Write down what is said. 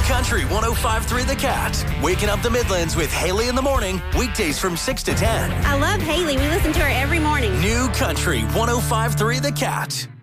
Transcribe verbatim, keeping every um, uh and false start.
Country one oh five point three The Cat. Waking up the Midlands with Haley in the morning. Weekdays from six to ten. I love Haley. We listen to her every morning. New Country one oh five point three The Cat.